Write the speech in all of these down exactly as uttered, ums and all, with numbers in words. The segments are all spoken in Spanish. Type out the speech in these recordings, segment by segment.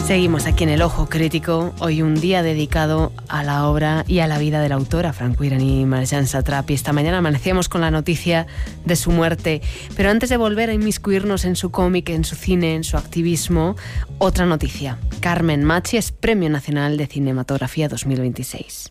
Seguimos aquí en El Ojo Crítico, hoy un día dedicado a la obra y a la vida de la autora franco-iraní Marjane Satrapi. Esta mañana amanecíamos con la noticia de su muerte, pero antes de volver a inmiscuirnos en su cómic, en su cine, en su activismo, otra noticia. Carmen Machi es Premio Nacional de Cinematografía dos mil veintiséis.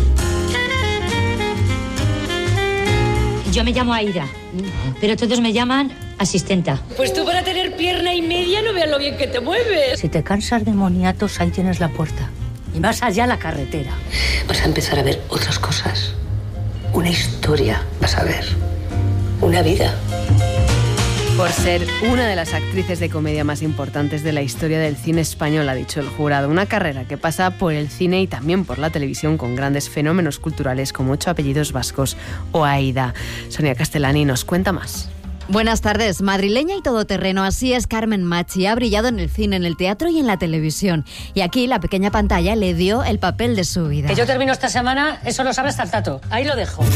Yo me llamo Aida, pero todos me llaman asistenta. Pues tú para tener pierna y media no veas lo bien que te mueves. Si te cansas de moniatos, ahí tienes la puerta. Y más allá la carretera. Vas a empezar a ver otras cosas. Una historia, vas a ver. Una vida. Por ser una de las actrices de comedia más importantes de la historia del cine español, ha dicho el jurado. Una carrera que pasa por el cine y también por la televisión con grandes fenómenos culturales como Ocho apellidos vascos o Aida. Sonia Castellani nos cuenta más. Buenas tardes. Madrileña y todoterreno, así es Carmen Machi. Ha brillado en el cine, en el teatro y en la televisión. Y aquí la pequeña pantalla le dio el papel de su vida. Que yo termino esta semana, eso lo sabes, Tartato. Ahí lo dejo.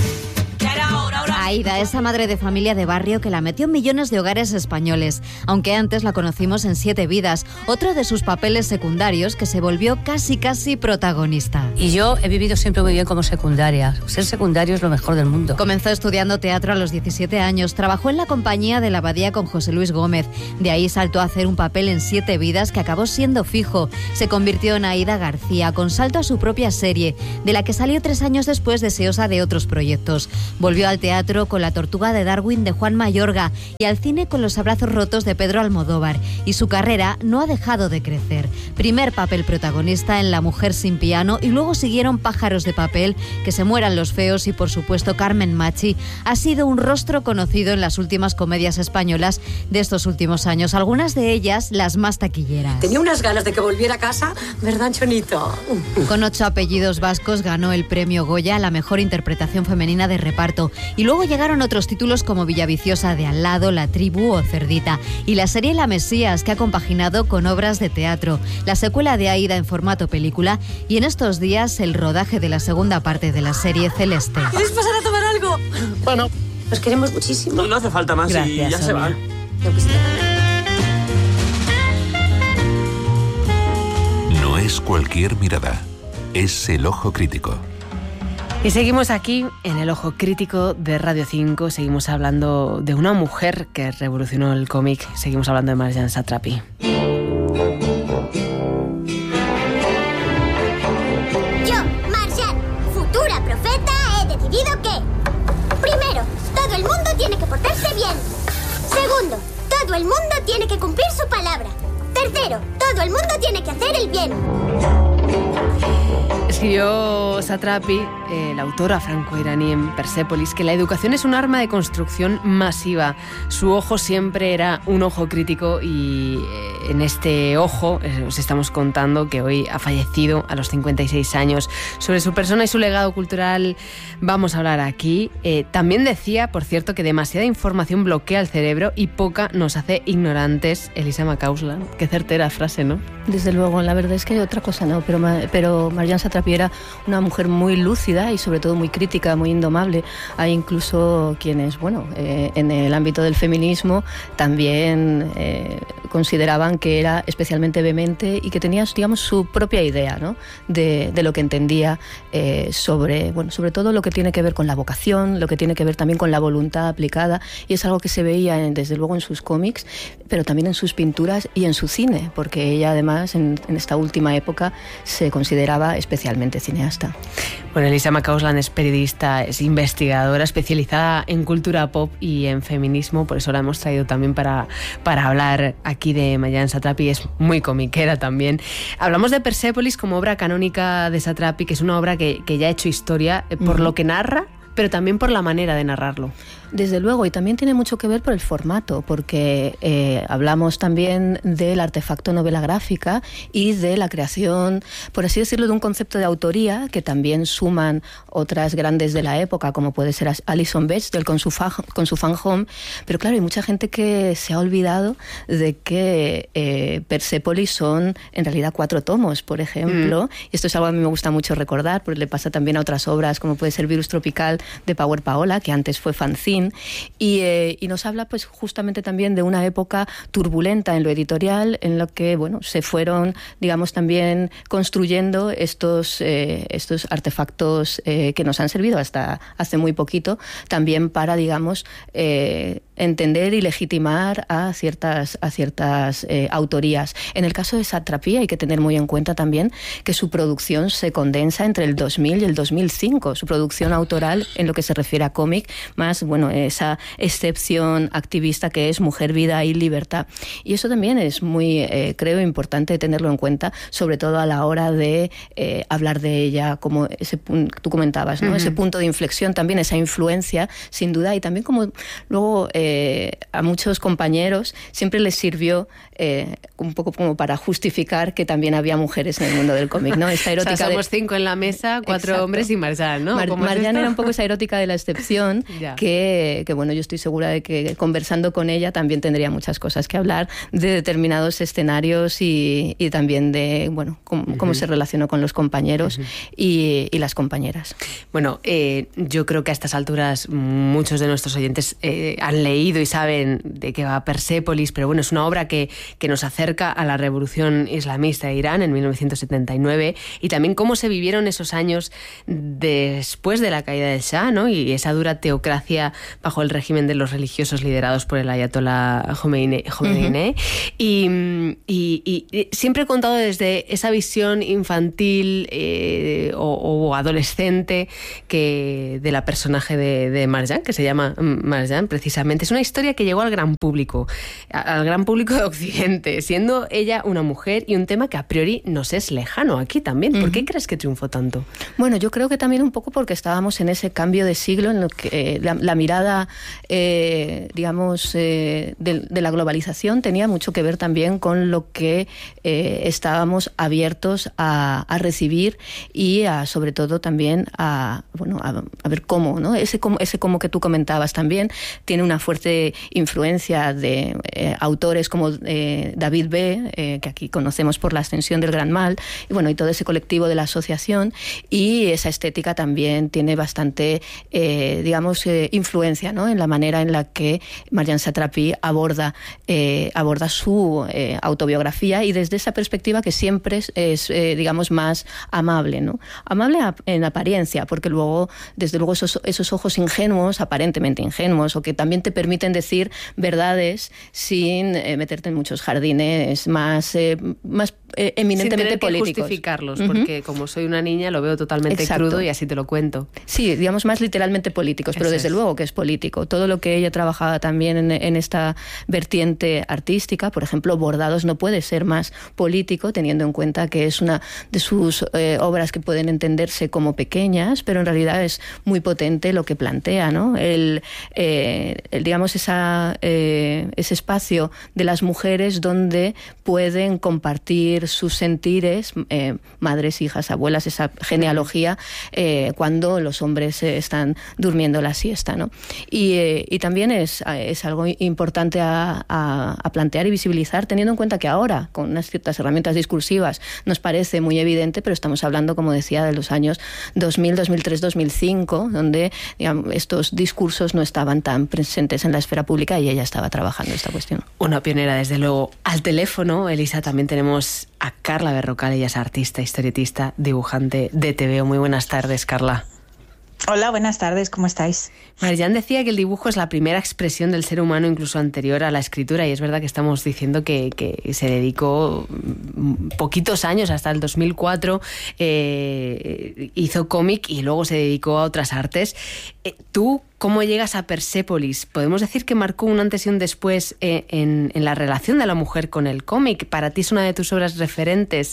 Aida, esa madre de familia de barrio que la metió en millones de hogares españoles, aunque antes la conocimos en Siete vidas, otro de sus papeles secundarios que se volvió casi casi protagonista. Y yo he vivido siempre muy bien como secundaria. Ser secundario es lo mejor del mundo. Comenzó estudiando teatro a los diecisiete años, trabajó en la compañía de La Abadía con José Luis Gómez. De ahí saltó a hacer un papel en Siete vidas que acabó siendo fijo. Se convirtió en Aida García, con salto a su propia serie, de la que salió tres años después deseosa de otros proyectos. Volvió al teatro con La Tortuga de Darwin de Juan Mayorga y al cine con Los abrazos rotos de Pedro Almodóvar, y su carrera no ha dejado de crecer. Primer papel protagonista en La mujer sin piano y luego siguieron Pájaros de papel, Que se mueran los feos y por supuesto Carmen Machi ha sido un rostro conocido en las últimas comedias españolas de estos últimos años, algunas de ellas las más taquilleras. Tenía unas ganas de que volviera a casa, ¿verdad, Chonito? Con Ocho apellidos vascos ganó el premio Goya a la mejor interpretación femenina de reparto. Y luego llegaron otros títulos como Villaviciosa de al lado, La tribu o Cerdita. Y la serie La Mesías, que ha compaginado con obras de teatro, la secuela de Aida en formato película y en estos días el rodaje de la segunda parte de la serie Celeste. ¿Quieres pasar a tomar algo? Bueno, Nos queremos muchísimo. no, no hace falta más. Gracias, y ya Sonia. se van. Yo que sí. No es cualquier mirada, es El Ojo Crítico. Y seguimos aquí en El Ojo Crítico de Radio cinco, seguimos hablando de una mujer que revolucionó el cómic, seguimos hablando de Marjane Satrapi. Yo, Marjane, futura profeta, he decidido que... Primero, todo el mundo tiene que portarse bien. Segundo, todo el mundo tiene que cumplir su palabra. Tercero, todo el mundo tiene que hacer el bien. Escribió Satrapi, eh, la autora franco-iraní en Persépolis, que la educación es un arma de construcción masiva. Su ojo siempre era un ojo crítico y eh, en este ojo eh, os estamos contando que hoy ha fallecido a los cincuenta y seis años. Sobre su persona y su legado cultural vamos a hablar aquí. Eh, también decía, por cierto, que demasiada información bloquea el cerebro y poca nos hace ignorantes. Elisa Macauslan, qué certera frase, ¿no? Desde luego, la verdad es que otra cosa no, pero, pero Marjane Satrapi era una mujer muy lúcida y sobre todo muy crítica, muy indomable. Hay incluso quienes, bueno, eh, en el ámbito del feminismo también eh, consideraban que era especialmente vehemente y que tenía, digamos, su propia idea, ¿no?, de, de lo que entendía eh, sobre, bueno, sobre todo lo que tiene que ver con la vocación, lo que tiene que ver también con la voluntad aplicada, y es algo que se veía en, desde luego en sus cómics, pero también en sus pinturas y en su cine, porque ella además en, en esta última época se consideraba especialmente cineasta. Bueno, Elisa Macauslan es periodista, es investigadora especializada en cultura pop y en feminismo, por eso la hemos traído también para, para hablar aquí de Marjane Satrapi, es muy comiquera también. Hablamos de Persépolis como obra canónica de Satrapi, que es una obra que, que ya ha hecho historia por uh-huh. lo que narra, pero también por la manera de narrarlo. Desde luego, y también tiene mucho que ver por el formato, porque eh, hablamos también del artefacto novela gráfica y de la creación, por así decirlo, de un concepto de autoría que también suman otras grandes de la época, como puede ser Alison Bechdel con su, fa, con su Fan Home. Pero claro, hay mucha gente que se ha olvidado de que eh, Persépolis son en realidad cuatro tomos, por ejemplo, mm. y esto es algo que a mí me gusta mucho recordar, porque le pasa también a otras obras, como puede ser Virus Tropical de Power Paola, que antes fue fanzine, fin, y, eh, y nos habla pues justamente también de una época turbulenta en lo editorial, en lo que bueno se fueron, digamos, también construyendo estos, eh, estos artefactos eh, que nos han servido hasta hace muy poquito, también para, digamos, eh, entender y legitimar a ciertas, a ciertas eh, autorías. En el caso de Satrapi hay que tener muy en cuenta también que su producción se condensa entre el dos mil y el dos mil cinco, su producción autoral en lo que se refiere a cómic, más bueno esa excepción activista que es Mujer, Vida y Libertad. Y eso también es muy, eh, creo, importante tenerlo en cuenta, sobre todo a la hora de eh, hablar de ella, como ese tú comentabas, ¿no? Uh-huh. Ese punto de inflexión, también esa influencia, sin duda, y también como luego eh, a muchos compañeros siempre les sirvió eh, un poco como para justificar que también había mujeres en el mundo del cómic, ¿no? Esta erótica, o sea, somos de... cinco en la mesa, cuatro Exacto. hombres y Marjan, ¿no? Mar- Marjan era un poco esa erótica de la excepción que, que, bueno, yo estoy segura de que conversando con ella también tendría muchas cosas que hablar de determinados escenarios y, y también de, bueno, cómo, uh-huh. cómo se relacionó con los compañeros uh-huh. y, y las compañeras. Bueno, eh, yo creo que a estas alturas muchos de nuestros oyentes eh, han leído y saben de qué va Persépolis, pero bueno, es una obra que, que nos acerca a la revolución islamista de Irán en mil novecientos setenta y nueve y también cómo se vivieron esos años después de la caída del Shah, ¿no? Y esa dura teocracia bajo el régimen de los religiosos liderados por el ayatollah Khomeini. Khomeini. Uh-huh. y, y, y siempre he contado desde esa visión infantil eh, o, o adolescente que de la personaje de, de Marjan, que se llama Marjan precisamente. Es una historia que llegó al gran público, al gran público de Occidente, siendo ella una mujer y un tema que a priori nos es lejano aquí también. ¿Por uh-huh. qué crees que triunfó tanto? Bueno, yo creo que también un poco porque estábamos en ese cambio de siglo en lo que eh, la, la mirada, eh, digamos, eh, de, de la globalización tenía mucho que ver también con lo que eh, estábamos abiertos a, a recibir y a, sobre todo también a, bueno, a, a ver cómo, ¿no? Ese cómo, ese cómo que tú comentabas también tiene una fuerte influencia de eh, autores como eh, David B., eh, que aquí conocemos por La Ascensión del Gran Mal, y bueno, y todo ese colectivo de la asociación, y esa estética también tiene bastante, eh, digamos, eh, influencia, ¿no? En la manera en la que Marjan Satrapi aborda, eh, aborda su eh, autobiografía, y desde esa perspectiva que siempre es, es eh, digamos, más amable, ¿no? Amable en apariencia, porque luego, desde luego, esos, esos ojos ingenuos, aparentemente ingenuos, o que también te permiten decir verdades sin eh, meterte en muchos jardines más, eh, más eh, eminentemente sin tener políticos. Que justificarlos, uh-huh. porque como soy una niña lo veo totalmente Exacto. crudo y así te lo cuento. Sí, digamos más literalmente políticos, pero Eso desde es. luego que es político. Todo lo que ella trabajaba también en, en esta vertiente artística, por ejemplo, Bordados no puede ser más político, teniendo en cuenta que es una de sus eh, obras que pueden entenderse como pequeñas, pero en realidad es muy potente lo que plantea, ¿no? El, eh, el digamos, esa, eh, ese espacio de las mujeres donde pueden compartir sus sentires, eh, madres, hijas, abuelas, esa genealogía, eh, cuando los hombres eh, están durmiendo la siesta, ¿no? Y, eh, y también es, es algo importante a, a, a plantear y visibilizar, teniendo en cuenta que ahora, con unas ciertas herramientas discursivas, nos parece muy evidente, pero estamos hablando, como decía, de los años dos mil, dos mil tres, dos mil cinco, donde, digamos, estos discursos no estaban tan presentes en la esfera pública y ella estaba trabajando esta cuestión. Una pionera, desde luego. Al teléfono, Elisa, también tenemos a Carla Berrocal. Ella es artista, historietista, dibujante de T V O. Muy buenas tardes, Carla. Hola, buenas tardes, ¿cómo estáis? Marjan decía que el dibujo es la primera expresión del ser humano, incluso anterior a la escritura, y es verdad que estamos diciendo que, que se dedicó poquitos años, hasta el dos mil cuatro, eh, hizo cómic y luego se dedicó a otras artes. Eh, ¿Tú cómo llegas a Persépolis? ¿Podemos decir que marcó un antes y un después eh, en, en la relación de la mujer con el cómic? ¿Para ti es una de tus obras referentes?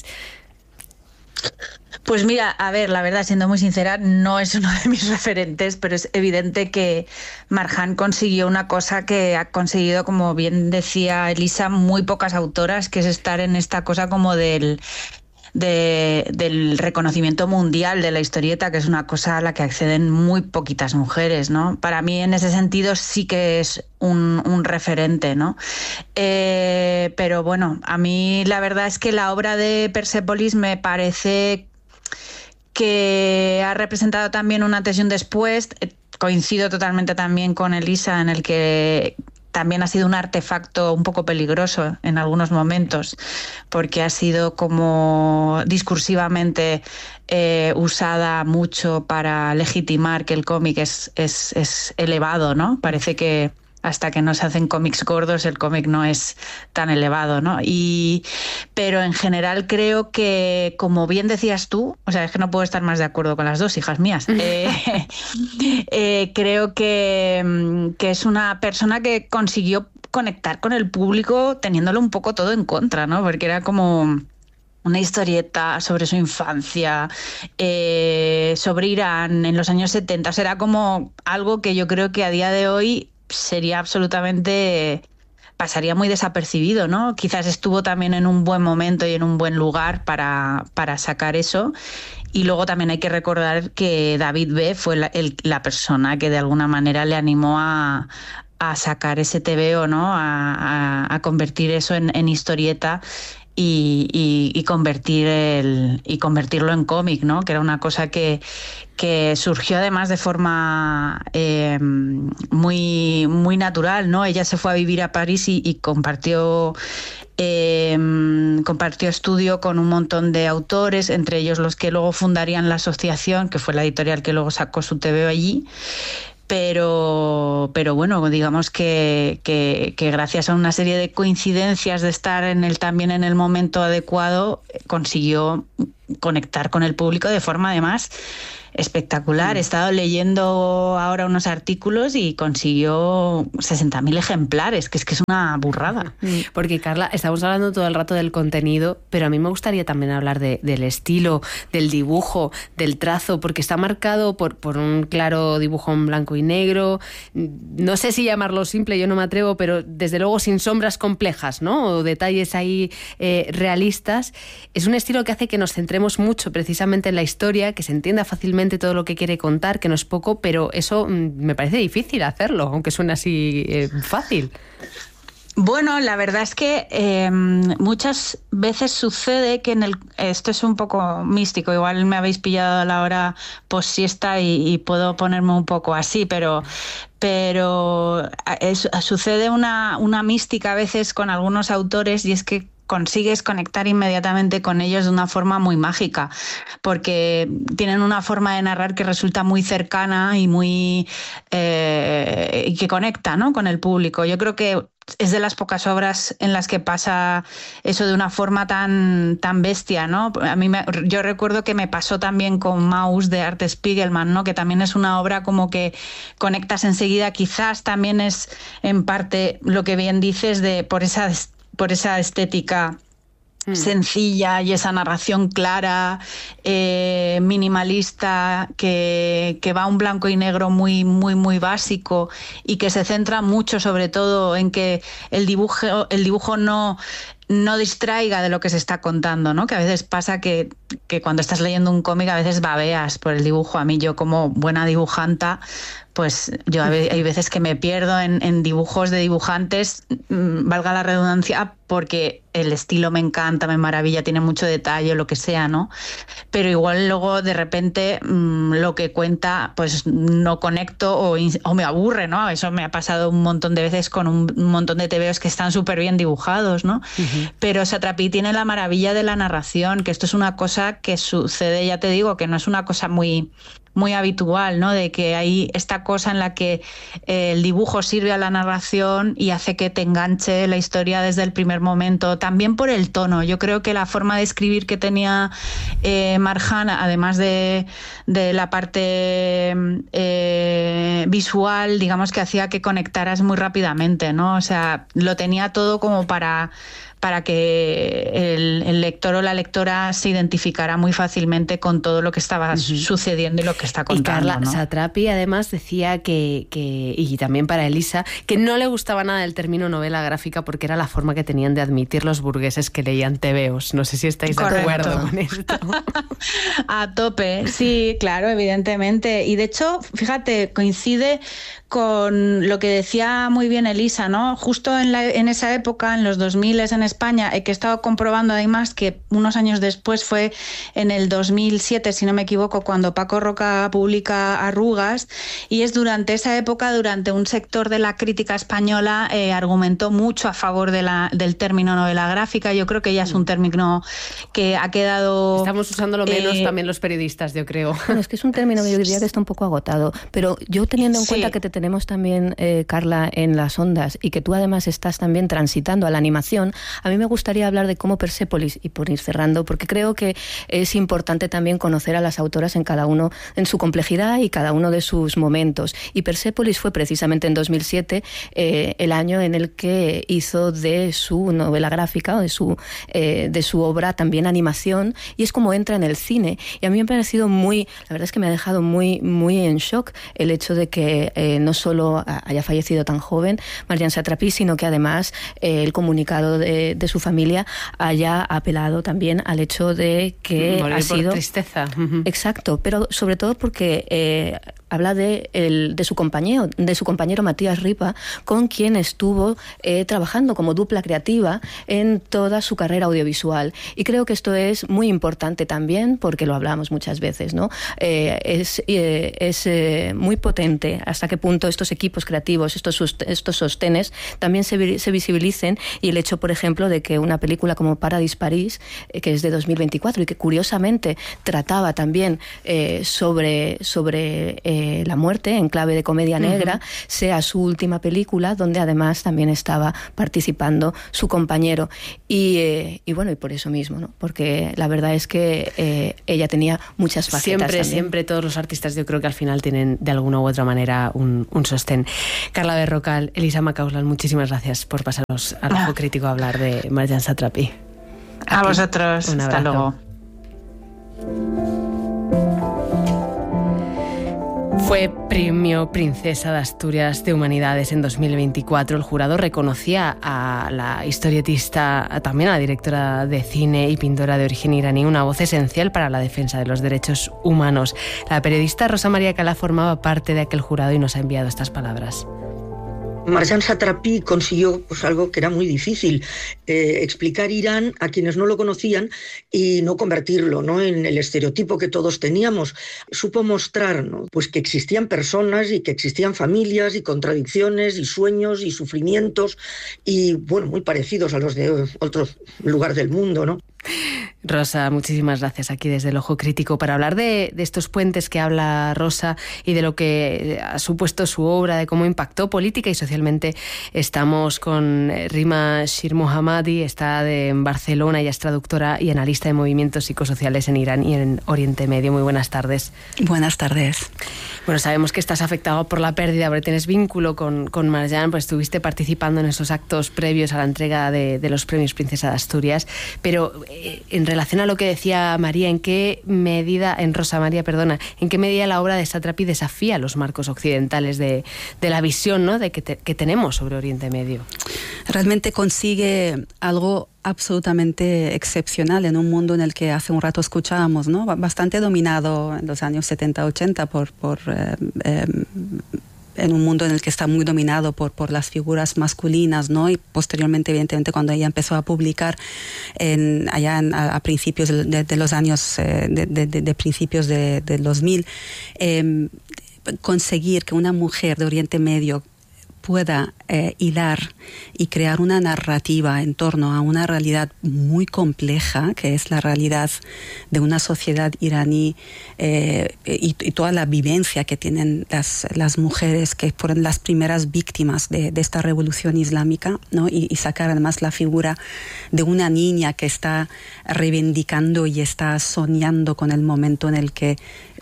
Pues mira, a ver, la verdad, siendo muy sincera, no es uno de mis referentes, pero es evidente que Marjan consiguió una cosa que ha conseguido, como bien decía Elisa, muy pocas autoras, que es estar en esta cosa como del... De, del reconocimiento mundial de la historieta, que es una cosa a la que acceden muy poquitas mujeres, ¿no? Para mí, en ese sentido, sí que es un, un referente, ¿no? Eh, pero bueno, a mí la verdad es que la obra de Persépolis me parece que ha representado también un antes y un después. coincido totalmente también con Elisa en el que también ha sido un artefacto un poco peligroso en algunos momentos, porque ha sido como discursivamente eh, usada mucho para legitimar que el cómic es, es, es elevado, ¿no? Parece que hasta que no se hacen cómics gordos el cómic no es tan elevado, ¿no? Y, pero en general creo que, como bien decías tú, o sea, es que no puedo estar más de acuerdo con las dos hijas mías, eh, eh, creo que, que es una persona que consiguió conectar con el público teniéndolo un poco todo en contra, ¿no? Porque era como una historieta sobre su infancia, eh, sobre Irán en los años setenta, o sea, era como algo que yo creo que a día de hoy sería absolutamente, pasaría muy desapercibido, ¿no? Quizás estuvo también en un buen momento y en un buen lugar para, para sacar eso. Y luego también hay que recordar que David B. fue la, el, la persona que de alguna manera le animó a, a sacar ese tebeo, ¿no? A, a, a convertir eso en, en historieta. Y, y, y convertir el y convertirlo en cómic, ¿no? Que era una cosa que, que surgió además de forma eh, muy, muy natural, ¿no? Ella se fue a vivir a París y, y compartió eh, compartió estudio con un montón de autores, entre ellos los que luego fundarían la asociación, que fue la editorial que luego sacó su tebeo allí. Pero, pero bueno, digamos que, que, que gracias a una serie de coincidencias de estar en el, también en el momento adecuado, consiguió conectar con el público de forma además espectacular. He estado leyendo ahora unos artículos y consiguió sesenta mil ejemplares, que es que es una burrada. Porque, Carla, estamos hablando todo el rato del contenido, pero a mí me gustaría también hablar de, del estilo, del dibujo, del trazo, porque está marcado por, por un claro dibujo en blanco y negro. No sé si llamarlo simple, yo no me atrevo, pero desde luego sin sombras complejas, ¿no? O detalles ahí eh, realistas. Es un estilo que hace que nos centremos mucho precisamente en la historia, que se entienda fácilmente todo lo que quiere contar, que no es poco, pero eso me parece difícil hacerlo, aunque suene así eh, fácil. Bueno, la verdad es que eh, muchas veces sucede que en el... Esto es un poco místico, igual me habéis pillado a la hora post-siesta y, y puedo ponerme un poco así, pero... pero es, sucede una, una mística a veces con algunos autores, y es que consigues conectar inmediatamente con ellos de una forma muy mágica, porque tienen una forma de narrar que resulta muy cercana y muy eh, y que conecta, ¿no?, con el público. Yo creo que es de las pocas obras en las que pasa eso de una forma tan, tan bestia, ¿no? A mí me, yo recuerdo que me pasó también con Maus de Art Spiegelman, ¿no?, que también es una obra como que conectas enseguida. Quizás también es en parte lo que bien dices de por esa por esa estética mm. sencilla y esa narración clara, eh, minimalista, que, que va a un blanco y negro muy, muy, muy básico, y que se centra mucho sobre todo en que el dibujo, el dibujo no... no distraiga de lo que se está contando, ¿no? Que a veces pasa que, que cuando estás leyendo un cómic a veces babeas por el dibujo. A mí, yo como buena dibujanta, pues yo hay veces que me pierdo en, en dibujos de dibujantes, valga la redundancia, porque el estilo me encanta, me maravilla, tiene mucho detalle, lo que sea, ¿no? Pero igual luego de repente mmm, lo que cuenta pues no conecto o, o me aburre, ¿no? Eso me ha pasado un montón de veces con un, un montón de tebeos que están súper bien dibujados, ¿no? Uh-huh. Pero Satrapi tiene la maravilla de la narración, que esto es una cosa que sucede, ya te digo, que no es una cosa muy... muy habitual, ¿no? De que hay esta cosa en la que eh, el dibujo sirve a la narración y hace que te enganche la historia desde el primer momento, también por el tono. Yo creo que la forma de escribir que tenía eh, Marjan, además de, de la parte eh, visual, digamos que hacía que conectaras muy rápidamente, ¿no? O sea, lo tenía todo como para... para que el, el lector o la lectora se identificara muy fácilmente con todo lo que estaba uh-huh. sucediendo y lo que está contando. Y Carla, ¿no? Satrapi además decía que, que, y también para Elisa, que no le gustaba nada el término novela gráfica porque era la forma que tenían de admitir los burgueses que leían tebeos. No sé si estáis Correcto. de acuerdo con esto. A tope, sí, claro, evidentemente. Y de hecho, fíjate, coincide con lo que decía muy bien Elisa, ¿no? Justo en, la, en esa época, en los dos mil en España, eh, que he estado comprobando además que unos años después fue en el dos mil siete, si no me equivoco, cuando Paco Roca publica Arrugas, y es durante esa época, durante un sector de la crítica española, eh, argumentó mucho a favor de la, del término novela gráfica. Yo creo que ya es un término que ha quedado... Estamos usándolo menos eh, también los periodistas, yo creo. Bueno, es que es un término que yo diría que está un poco agotado, pero yo teniendo en Sí. cuenta que te tenemos también, eh, Carla, en las ondas, y que tú además estás también transitando a la animación, a mí me gustaría hablar de cómo Persépolis, y por ir cerrando, porque creo que es importante también conocer a las autoras en cada uno, en su complejidad y cada uno de sus momentos. Y Persépolis fue precisamente en dos mil siete eh, el año en el que hizo de su novela gráfica o de su, eh, de su obra también animación, y es como entra en el cine. Y a mí me ha parecido muy, la verdad es que me ha dejado muy, muy en shock el hecho de que eh, no solo haya fallecido tan joven Marjane Satrapi, sino que además eh, el comunicado de, de su familia haya apelado también al hecho de que Morir ha sido... por tristeza. Exacto, pero sobre todo porque eh, habla de, el, de, su compañero, de su compañero Matías Ripa, con quien estuvo eh, trabajando como dupla creativa en toda su carrera audiovisual. Y creo que esto es muy importante también, porque lo hablamos muchas veces, ¿no? Eh, es eh, es eh, muy potente hasta qué punto estos equipos creativos, estos, estos sostenes, también se, se visibilicen, y el hecho, por ejemplo, de que una película como Paradis París, eh, que es de dos mil veinticuatro y que curiosamente trataba también eh, sobre, sobre eh, la muerte en clave de comedia negra, uh-huh. sea su última película, donde además también estaba participando su compañero. Y, eh, y bueno, y por eso mismo, ¿no? Porque la verdad es que eh, ella tenía muchas facetas. Siempre, también. siempre todos los artistas yo creo que al final tienen de alguna u otra manera un, un sostén. Carla Berrocal, Elisa Macauslan, muchísimas gracias por pasarnos al Ojo Crítico a hablar de Marjane Satrapi. A Aquí, vosotros, un hasta luego. Fue premio Princesa de Asturias de Humanidades en dos mil veinticuatro. El jurado reconocía a la historietista, también a la directora de cine y pintora de origen iraní, una voz esencial para la defensa de los derechos humanos. La periodista Rosa María Calá formaba parte de aquel jurado y nos ha enviado estas palabras. Marjane Satrapi consiguió pues, algo que era muy difícil, eh, explicar Irán a quienes no lo conocían y no convertirlo, ¿no?, en el estereotipo que todos teníamos. Supo mostrar, ¿no?, pues que existían personas y que existían familias y contradicciones y sueños y sufrimientos y, bueno, muy parecidos a los de otro lugar del mundo, ¿no? Rosa, muchísimas gracias aquí desde el Ojo Crítico para hablar de, de estos puentes que habla Rosa y de lo que ha supuesto su obra, de cómo impactó política y socialmente. Estamos con Rima Shirmohammadi, está de, en Barcelona, ella es traductora y analista de movimientos psicosociales en Irán y en Oriente Medio. Muy buenas tardes. Buenas tardes. Bueno, sabemos que estás afectado por la pérdida, porque tienes vínculo con, con Marjane, pues estuviste participando en esos actos previos a la entrega de, de los premios Princesa de Asturias, pero eh, en relación a lo que decía María, ¿en qué medida, en Rosa María, perdona, en qué medida la obra de Satrapi desafía los marcos occidentales de, de la visión, ¿no?, de que, te, que tenemos sobre Oriente Medio? Realmente consigue algo absolutamente excepcional en un mundo en el que hace un rato escuchábamos, ¿no?, bastante dominado en los años setenta ochenta por, por eh, eh, en un mundo en el que está muy dominado por, por las figuras masculinas, ¿no? Y posteriormente, evidentemente, cuando ella empezó a publicar en, allá en, a, a principios de, de, de los años, eh, de, de, de principios de, de dos mil, eh, conseguir que una mujer de Oriente Medio pueda eh, hilar y crear una narrativa en torno a una realidad muy compleja, que es la realidad de una sociedad iraní eh, y, y toda la vivencia que tienen las, las mujeres que fueron las primeras víctimas de, de esta revolución islámica, ¿no? Y, y sacar además la figura de una niña que está reivindicando y está soñando con el momento en el que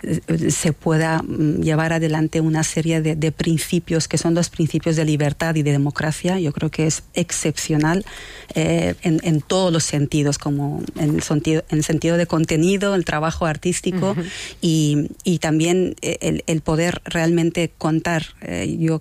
se pueda llevar adelante una serie de, de principios que son los principios de libertad y de democracia. Yo creo que es excepcional eh, en, en todos los sentidos, como en el sentido, en el sentido de contenido, el trabajo artístico, uh-huh. y, y también el, el poder realmente contar. Eh, yo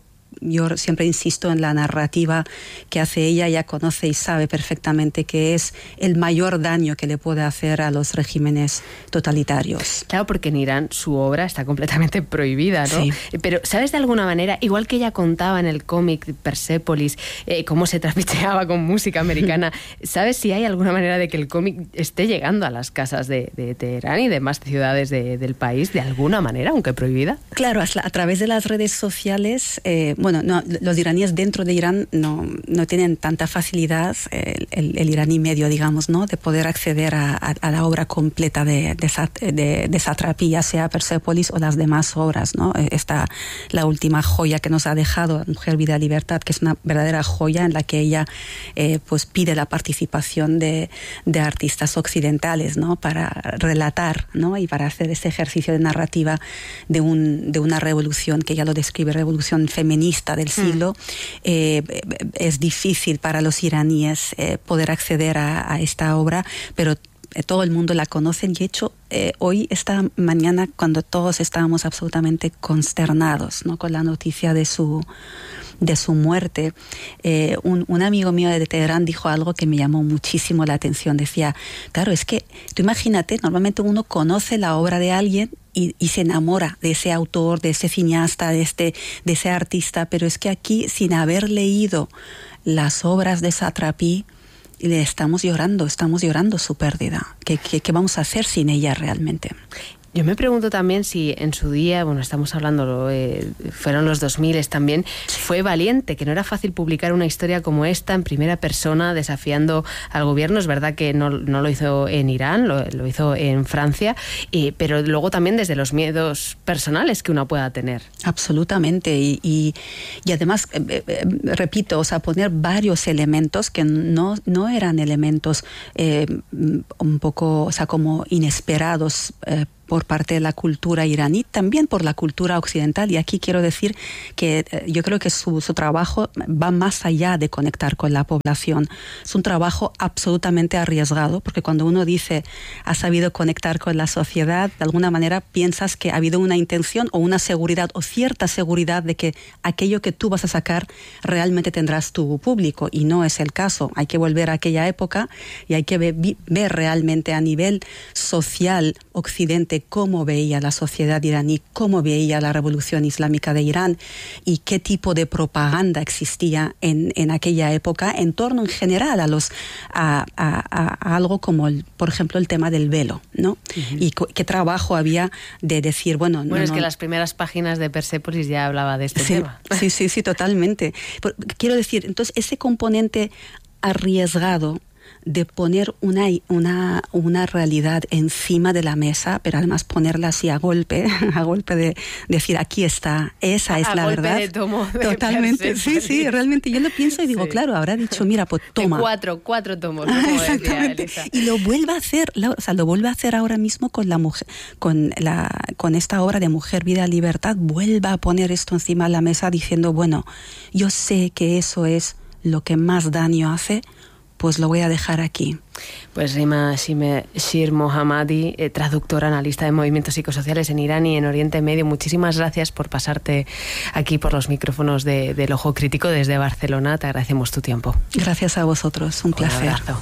yo siempre insisto en la narrativa que hace ella. Ella conoce y sabe perfectamente que es el mayor daño que le puede hacer a los regímenes totalitarios. Claro, porque en Irán su obra está completamente prohibida, ¿no? Sí. Pero ¿sabes de alguna manera, igual que ella contaba en el cómic Persépolis, eh, cómo se trapicheaba con música americana, ¿sabes si hay alguna manera de que el cómic esté llegando a las casas de, de Teherán y demás ciudades de, del país de alguna manera, aunque prohibida? Claro, a, a través de las redes sociales, eh, bueno, no, los iraníes dentro de Irán no, no tienen tanta facilidad, el, el, el iraní medio, digamos, ¿no?, de poder acceder a, a, a la obra completa de, de, de, de Satrapi, ya sea Persépolis o las demás obras, ¿no? Esta, la última joya que nos ha dejado, Mujer, Vida, Libertad, que es una verdadera joya en la que ella eh, pues pide la participación de, de artistas occidentales, ¿no?, para relatar, ¿no?, y para hacer este ejercicio de narrativa de, un, de una revolución que ella lo describe, revolución feminista del siglo. Mm. Eh, es difícil para los iraníes eh, poder acceder a, a esta obra, pero todo el mundo la conoce. Y de hecho, eh, hoy, esta mañana, cuando todos estábamos absolutamente consternados, ¿no?, con la noticia de su, de su muerte, eh, un, un amigo mío de Teherán dijo algo que me llamó muchísimo la atención. Decía, claro, es que tú imagínate, normalmente uno conoce la obra de alguien Y, y se enamora de ese autor, de ese cineasta, de, este, de ese artista, pero es que aquí, sin haber leído las obras de Satrapi, le estamos llorando, estamos llorando su pérdida. ¿Qué, qué, qué vamos a hacer sin ella realmente? Yo me pregunto también si en su día, bueno, estamos hablando, eh, fueron los dos mil también, fue valiente, que no era fácil publicar una historia como esta en primera persona, desafiando al gobierno. Es verdad que no, no lo hizo en Irán, lo, lo hizo en Francia, eh, pero luego también desde los miedos personales que uno pueda tener. Absolutamente, y, y, y además, eh, eh, repito, o sea, poner varios elementos que no, no eran elementos eh, un poco, o sea, como inesperados, eh, por parte de la cultura iraní, también por la cultura occidental. Y aquí quiero decir que eh, yo creo que su, su trabajo va más allá de conectar con la población. Es un trabajo absolutamente arriesgado, porque cuando uno dice ha sabido conectar con la sociedad, de alguna manera piensas que ha habido una intención o una seguridad o cierta seguridad de que aquello que tú vas a sacar realmente tendrás tu público, y no es el caso. Hay que volver a aquella época y hay que ver, ver realmente a nivel social occidente cómo veía la sociedad iraní, cómo veía la revolución islámica de Irán y qué tipo de propaganda existía en, en aquella época en torno en general a los a, a, a algo como el, por ejemplo, el tema del velo, ¿no? Uh-huh. Y co- qué trabajo había de decir, bueno, bueno no, es no, que las primeras páginas de Persépolis ya hablaba de este sí, tema. Sí, sí, sí, totalmente. Pero, quiero decir, entonces ese componente arriesgado de poner una, una, una realidad encima de la mesa, pero además ponerla así a golpe, a golpe de, de decir, aquí está, esa es a la golpe verdad. De tomo de Totalmente, sí, sí, realmente yo lo pienso y digo, sí, claro, habrá dicho, mira, pues toma. De cuatro, cuatro tomos, ¿no? Como exactamente. Decía Elisa. Y lo vuelve a hacer, o sea, lo vuelve a hacer ahora mismo con la mujer, con la, con esta obra de Mujer, Vida, Libertad, vuelve a poner esto encima de la mesa diciendo, bueno, yo sé que eso es lo que más daño hace, pues lo voy a dejar aquí. Pues Rima Shir Mohammadi, eh, traductora, analista de movimientos psicosociales en Irán y en Oriente Medio, muchísimas gracias por pasarte aquí por los micrófonos de, del Ojo Crítico desde Barcelona. Te agradecemos tu tiempo. Gracias a vosotros, un, un placer. Abrazo.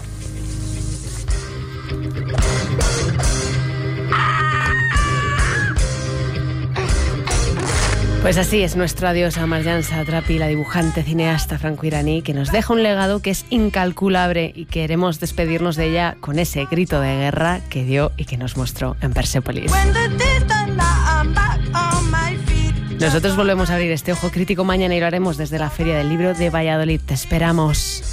Pues así es nuestro adiós a Marjan Satrapi, la dibujante cineasta franco-iraní, que nos deja un legado que es incalculable, y queremos despedirnos de ella con ese grito de guerra que dio y que nos mostró en Persépolis. Nosotros volvemos a abrir este Ojo Crítico mañana y lo haremos desde la Feria del Libro de Valladolid. Te esperamos.